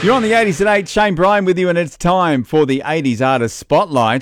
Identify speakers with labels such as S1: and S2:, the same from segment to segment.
S1: You're on the 80s at 8. Shane Bryan with you, and it's time for the 80s Artist Spotlight.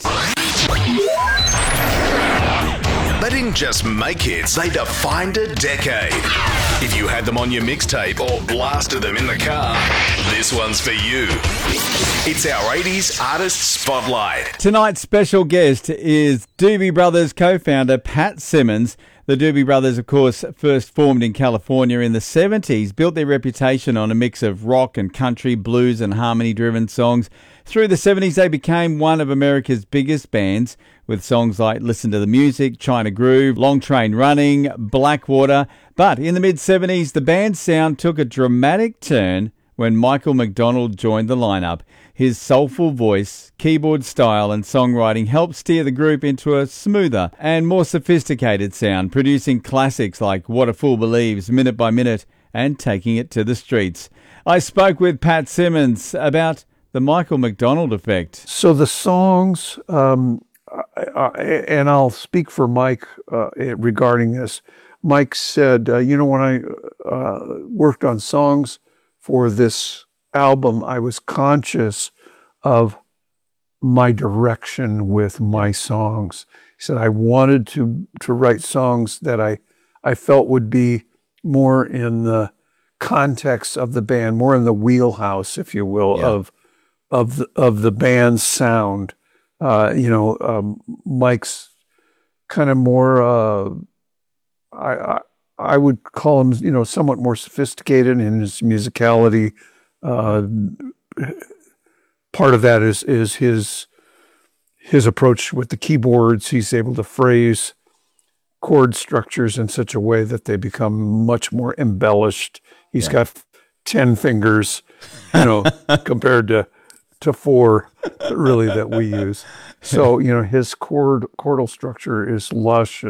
S2: They didn't just make hits, they defined a decade. If you had them on your mixtape or blasted them in the car, this one's for you. It's our 80s Artist Spotlight.
S1: Tonight's special guest is Doobie Brothers co-founder Pat Simmons. The Doobie Brothers, of course, first formed in California in the 70s, built their reputation on a mix of rock and country, blues and harmony-driven songs. Through the 70s, they became one of America's biggest bands, with songs like Listen to the Music, China Groove, Long Train Running, Blackwater. But in the mid-70s, the band's sound took a dramatic turn when Michael McDonald joined the lineup. His soulful voice, keyboard style and songwriting helped steer the group into a smoother and more sophisticated sound, producing classics like What a Fool Believes, Minute by Minute, and Taking It to the Streets. I spoke with Pat Simmons about the Michael McDonald effect.
S3: So the songs, and I'll speak for Mike regarding this. Mike said, when I worked on songs for this album, I was conscious of my direction with my songs. He said I wanted to write songs that I felt would be more in the context of the band, more in the wheelhouse, if you will, of the band's sound. Mike's kind of more, I would call him, somewhat more sophisticated in his musicality. Part of that is his approach with the keyboards. He's able to phrase chord structures in such a way that they become much more embellished. He's got 10 fingers, compared to 4 really that we use. So, his chordal structure is lush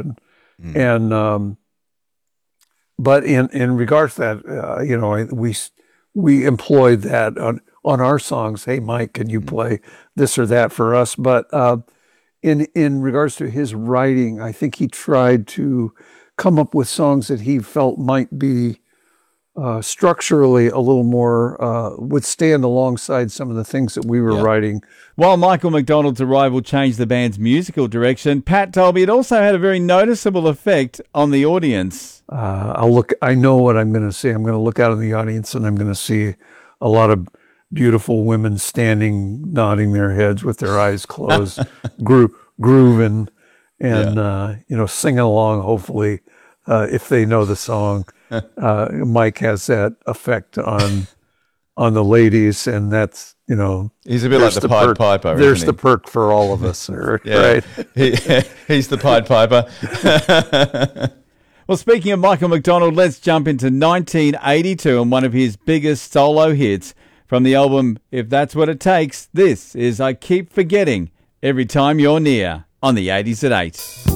S3: but in regards to that, we employed that on our songs. Hey, Mike, can you play this or that for us? But in regards to his writing, I think he tried to come up with songs that he felt might be structurally a little more, would stand alongside some of the things that we were writing.
S1: While Michael McDonald's arrival changed the band's musical direction, Pat told me it also had a very noticeable effect on the audience.
S3: I know what I'm going to see. I'm going to look out in the audience and I'm going to see a lot of beautiful women standing, nodding their heads with their eyes closed, grooving and singing along, hopefully, if they know the song. Mike has that effect on the ladies, and that's,
S1: he's a bit like the Pied Piper.
S3: There's the perk for all of us, right?
S1: He's the Pied Piper. Well, speaking of Michael McDonald, let's jump into 1982 and one of his biggest solo hits from the album If That's What It Takes. This is I Keep Forgetting Every Time You're Near on the 80s at 8.